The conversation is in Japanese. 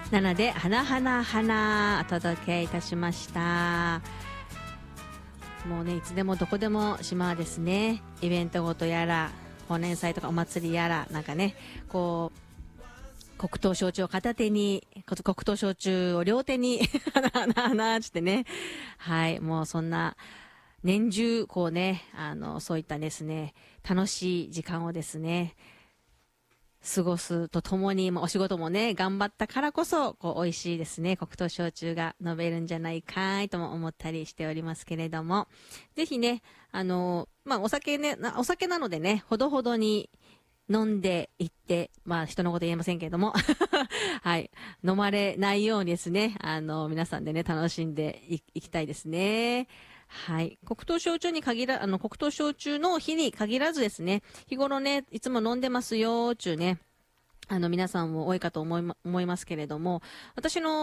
なので花花花お届けいたしました。もうね、いつでもどこでも島はですね、イベントごとやら忘年祭とかお祭りやらなんかね、こう黒糖焼酎を片手に、黒糖焼酎を両手に花花花ってね、はい、もうそんな年中こうね、そういったですね、楽しい時間をですね過ごすとともに、お仕事もね頑張ったからこそこう美味しいですね黒糖焼酎が飲めるんじゃないかいとも思ったりしておりますけれども、ぜひねお酒ね、お酒なのでね、ほどほどに飲んでいって、人のこと言えませんけれどもはい、飲まれないようにですね、皆さんでね楽しんでいきたいですね。はい、黒糖焼酎に限ら黒糖焼酎の日に限らずですね、日頃ねいつも飲んでますよちゅうね皆さんも多いかと思いますけれども、私の